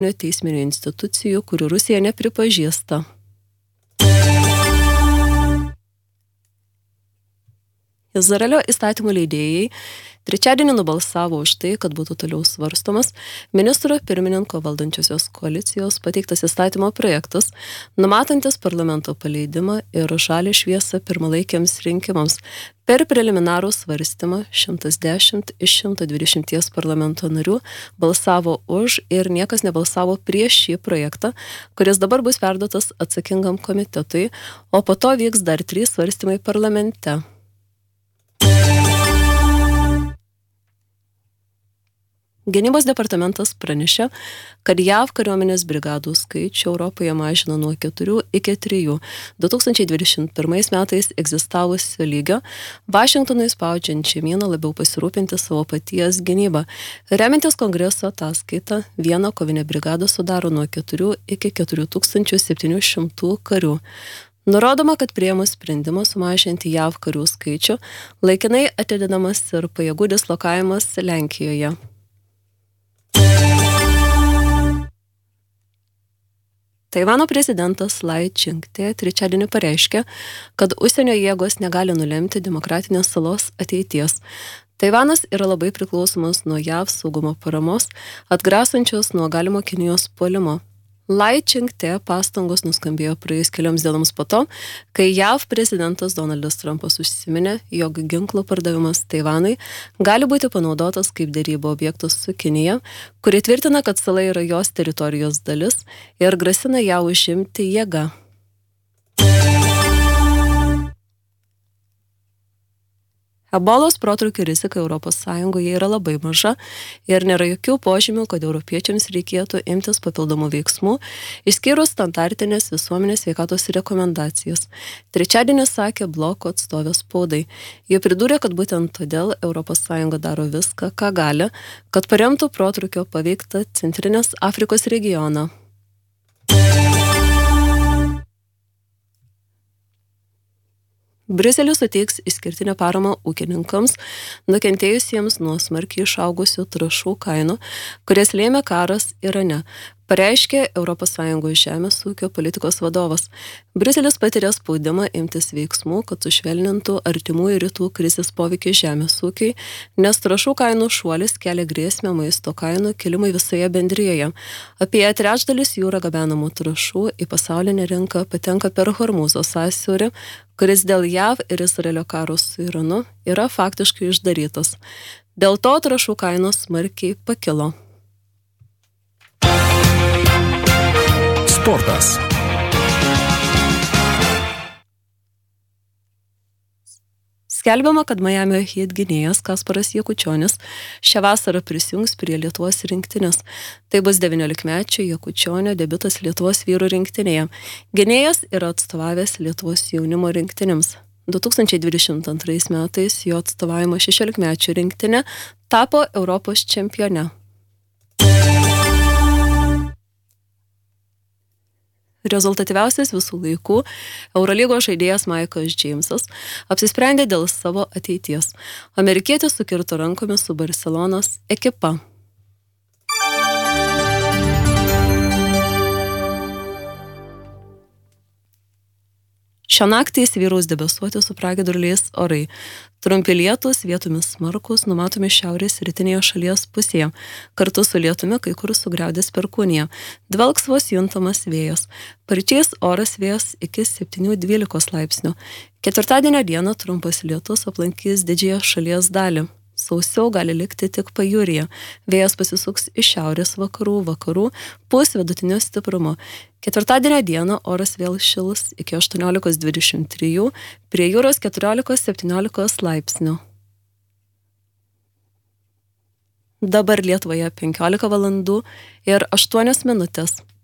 teisminių institucijų, kurių Rusija nepripažįsta. Izraelio įstatymų leidėjai trečiadienį nubalsavo už tai, kad būtų toliau svarstomas ministro pirmininko valdančiosios koalicijos pateiktas įstatymo projektas, numatantis parlamento paleidimą ir žalią šviesą pirmalaikiams rinkimams. Per preliminarų svarstymą 110 iš 120 parlamento narių balsavo už ir niekas nebalsavo prieš šį projektą, kuris dabar bus perduotas atsakingam komitetui, o po to vyks dar 3 svarstymai parlamente. Gynybos departamentas pranešė, kad JAV kariuomenės brigadų skaičių Europoje mažino nuo 4 iki 3 2021 metais egzistavusio lygio, Vašingtonui spaudžiant žemyną labiau pasirūpinti savo paties gynybą. Remiantis kongreso ataskaita, vieną kovinę brigadą sudaro nuo 4 iki 4700 karių. Nurodoma, kad priėmus sprendimą sumažinti JAV karių skaičių, laikinai atidinamas ir pajėgų dislokavimas Lenkijoje. Taivano prezidentas Lai Ching-te trečiadienį pareiškė, kad užsienio jėgos negali nulemti demokratinės salos ateities. Taivanas yra labai priklausomas nuo JAV saugumo paramos, atgrasančios nuo galimo Kinijos puolimo. Lai Ching-te pastangos nuskambėjo praėjus kelioms dienoms po to, kai JAV prezidentas Donaldas Trumpas užsiminė, jog ginklų pardavimas Taivanui gali būti panaudotas kaip derybų objektas su Kinija, kuri tvirtina, kad sala yra jos teritorijos dalis ir grasina ją užimti jėga. Ebolos protrūkio rizika Europos Sąjungoje yra labai maža ir nėra jokių požymių, kad europiečiams reikėtų imtis papildomų veiksmų, išskyrus standartinės visuomenės sveikatos rekomendacijas. Trečiadienį sakė bloko atstovė spaudai. Jie pridūrė, kad būtent todėl Europos Sąjunga daro viską, ką gali, kad paremtų protrūkio paveiktą Centrinės Afrikos regioną. Briuselis suteiks išskirtinę paramą ūkininkams, nukentėjusiems nuo smarkiai išaugusių trąšų kainų, kurias lėmė karas Irane, pareiškė ES žemės ūkio politikos vadovas. Briuselis patiria spaudimą imtis veiksmų, kad sušvelnintų artimųjų rytų krizės poveikį žemės ūkiui, nes trąšų kainų šuolis kelia grėsmę maisto kainų kilimui visoje bendrijoje. Apie trečdalis jūra gabenamų trąšų į pasaulinę rinką patenka per Hormūzo sąsiaurį, kuris dėl JAV ir Izraelio karo su Iranu yra faktiškai uždarytas. Dėl to trąšų kainos smarkiai pakilo. Sportas. Skelbiama, kad Miamio Heat gynėjas Kasparas Jakučionis šią vasarą prisijungs prie Lietuvos rinktinės. Tai bus 19-mečio Jakučionio debiutas Lietuvos vyrų rinktinėje. Gynėjas yra atstovavęs Lietuvos jaunimo rinktinėms. 2022 metais jo atstovavimo 16-mečio rinktinė tapo Europos čempione. Rezultatyviausias visų laikų Eurolygos žaidėjas Maikas Džeimsas apsisprendė dėl savo ateities. Amerikietis sukirto rankomis su Barcelonos ekipa. Šią naktį įsivyraus debesuoti su pragiedruliais orai. Trumpi lietūs, vietomis smarkūs, numatomi šiaurės rytinėje šalies pusėje. Kartu su lietumi kai kur sugriaudės perkūnija. Dvelks vos juntamas vėjas. Paryčiais oras vėjas iki 7-12 laipsnių. Ketvirtadienio dieną trumpas lietus aplankys didžiąją šalies dalį. Sausiau gali likti tik pajūryje. Vėjas pasisuks iš šiaurės vakarų, pūs vidutinio stiprumo. Ketvirtadienio dieną oras vėl šils iki 18-23, prie jūros 14-17 laipsnių. Dabar Lietuvoje 15 valandų ir 8 minutės.